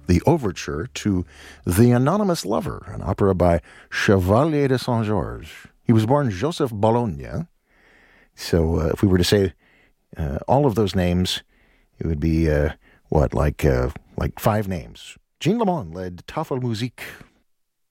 the overture to The Anonymous Lover, an opera by Chevalier de Saint-Georges. He was born Joseph Bologna. So if we were to say all of those names, it would be, like 5 names. Jean Lamont led Tafelmusik,